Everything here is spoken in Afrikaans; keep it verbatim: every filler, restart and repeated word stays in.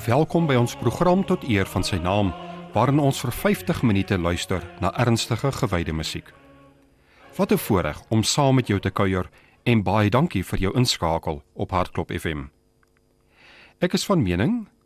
Welkom by ons program tot eer van sy naam, waarin ons vir vyftig minute luister na ernstige gewyde musiek. Wat 'n voorreg om saam met jou te kuier en baie dankie vir jou inskakel op Hartklop F M. Ek is van mening,